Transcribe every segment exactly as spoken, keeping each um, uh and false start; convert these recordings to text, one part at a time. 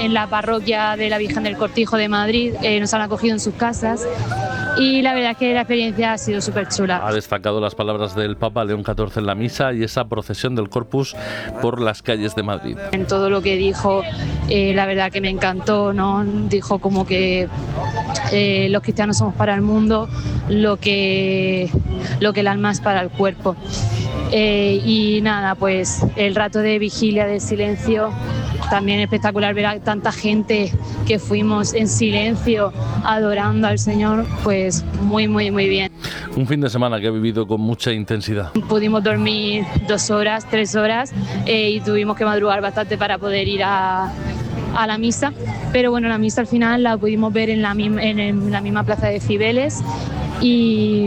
en la parroquia de la Virgen del Cortijo de Madrid, eh, nos han acogido en sus casas y la verdad es que la experiencia ha sido súper chula. Ha destacado las palabras del Papa León catorce en la misa y esa procesión del Corpus por las calles de Madrid. En todo lo que dijo, eh, la verdad que me encantó, ¿no? Dijo como que eh, los cristianos somos para el mundo lo que, lo que el alma es para el cuerpo. Eh, y nada, pues el rato de vigilia, de silencio, también espectacular ver a tanta gente que fuimos en silencio adorando al Señor, pues muy, muy, muy bien. Un fin de semana que he vivido con mucha intensidad. Pudimos dormir dos horas, tres horas eh, y tuvimos que madrugar bastante para poder ir a, a la misa, pero bueno, la misa al final la pudimos ver en la, en, en la misma plaza de Cibeles y...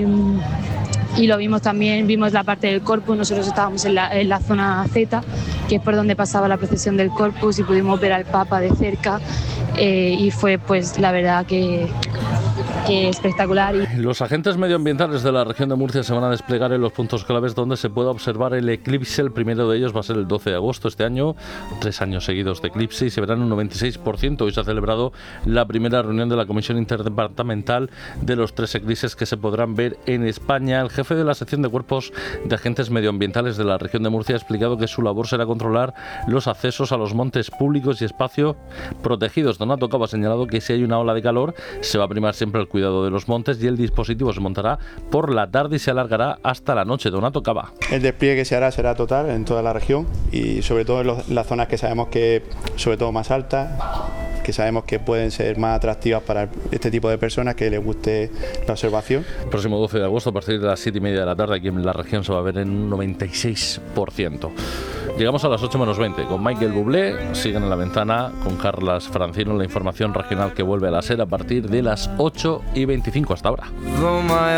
Y lo vimos también, vimos la parte del Corpus, nosotros estábamos en la, en la zona Z, que es por donde pasaba la procesión del Corpus, y pudimos ver al Papa de cerca eh, y fue pues la verdad que, que espectacular. Los agentes medioambientales de la región de Murcia se van a desplegar en los puntos claves donde se pueda observar el eclipse. El primero de ellos va a ser el doce de agosto este año, tres años seguidos de eclipse y se verán un noventa y seis por ciento. Hoy se ha celebrado la primera reunión de la Comisión Interdepartamental de los tres eclipses que se podrán ver en España. El jefe de la sección de cuerpos de agentes medioambientales de la región de Murcia ha explicado que su labor será controlar los accesos a los montes públicos y espacios protegidos. Donato Cava ha señalado que si hay una ola de calor se va a primar siempre el cuidado de los montes y el dispositivo se montará por la tarde y se alargará hasta la noche. Donato Cava. El despliegue que se hará será total en toda la región y sobre todo en los, las zonas que sabemos que, sobre todo más altas, que sabemos que pueden ser más atractivas para este tipo de personas que les guste la observación. El próximo doce de agosto a partir de las siete y media de la tarde aquí en la región se va a ver en un noventa y seis por ciento. Llegamos a las ocho menos veinte con Michael Bublé, siguen en la ventana con Carlas Francino, la información regional que vuelve a la SER a partir de las ocho y veinticinco hasta ahora.